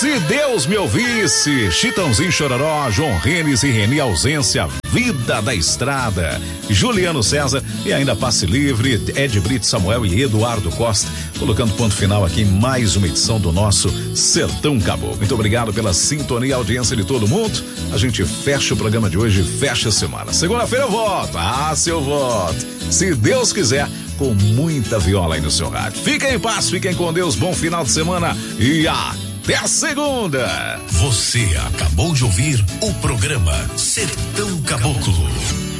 Se Deus me ouvisse, Chitãozinho Chororó, João Renes e Reni Ausência, Vida da Estrada, Juliano César e ainda Passe Livre, Ed Brito Samuel e Eduardo Costa, colocando ponto final aqui em mais uma edição do nosso Sertão Caboclo. Muito obrigado pela sintonia e audiência de todo mundo. A gente fecha o programa de hoje, fecha a semana. Segunda-feira eu volto. Se eu volto. Se Deus quiser, com muita viola aí no seu rádio. Fiquem em paz, fiquem com Deus, bom final de semana e até a segunda. Você acabou de ouvir o programa Sertão Caboclo.